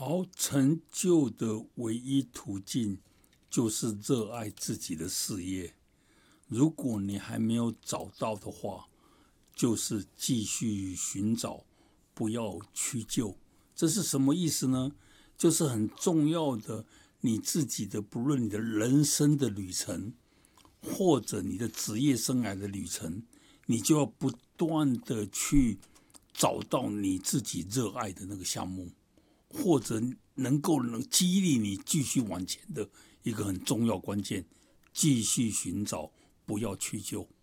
好，成就的唯一途径就是热爱自己的事业。如果你还没有找到的话，就是继续寻找，不要屈就。这是什么意思呢？就是很重要的，你自己的，不论你的人生的旅程，或者你的职业生涯的旅程，你就要不断的去找到你自己热爱的那个项目，或者能激励你继续往前的一个很重要关键，继续寻找，不要屈就。